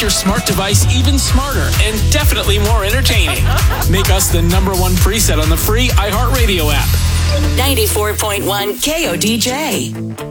make your smart device even smarter and definitely more entertaining. Make us the #1 preset on the free iHeartRadio app. 94.1 KODJ.